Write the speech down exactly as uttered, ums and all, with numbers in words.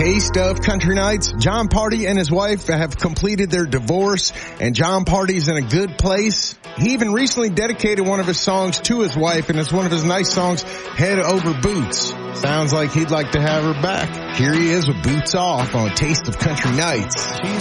Taste of Country Nights. Jon Pardi and his wife have completed their divorce, and Jon Pardi's in a good place. He even recently dedicated one of his songs to his wife, and it's one of his nice songs, Head Over Boots. Sounds like he'd like to have her back. Here he is with Boots Off on Taste of Country Nights.